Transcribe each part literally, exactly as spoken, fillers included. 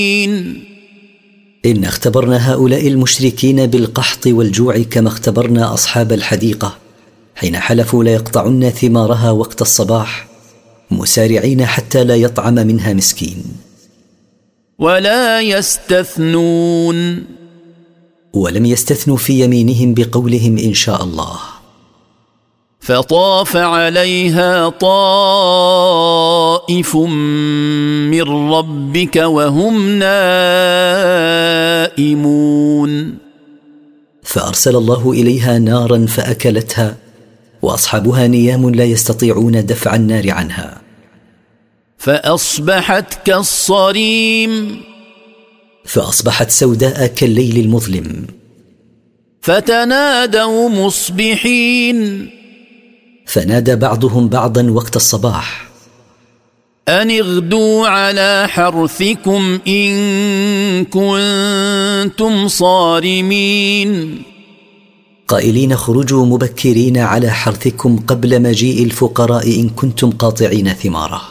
إن اختبرنا هؤلاء المشركين بالقحط والجوع كما اختبرنا أصحاب الحديقة حين حلفوا لا يقطعن ثمارها وقت الصباح مسارعين حتى لا يطعم منها مسكين. ولا يستثنون، ولم يستثنوا في يمينهم بقولهم إن شاء الله. فطاف عليها طائف من ربك وهم نائمون، فأرسل الله إليها نارا فأكلتها وأصحابها نيام لا يستطيعون دفع النار عنها. فأصبحت كالصريم، فأصبحت سوداء كالليل المظلم. فتنادوا مصبحين، فنادى بعضهم بعضا وقت الصباح: أن اغدوا على حرثكم إن كنتم صارمين، قائلين خرجوا مبكرين على حرثكم قبل مجيء الفقراء إن كنتم قاطعين ثماره.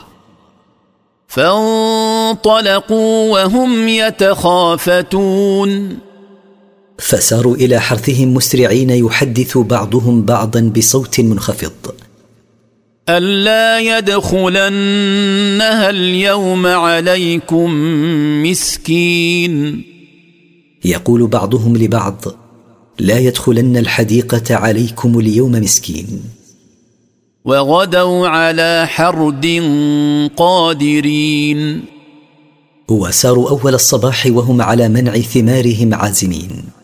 فانطلقوا وهم يتخافتون، فساروا إلى حرثهم مسرعين يحدث بعضهم بعضا بصوت منخفض: ألا يدخلنها اليوم عليكم مسكين، يقول بعضهم لبعض: لا يدخلن الحديقة عليكم اليوم مسكين. وغدوا على حرد قادرين، وساروا أول الصباح وهم على منع ثمارهم عازمين.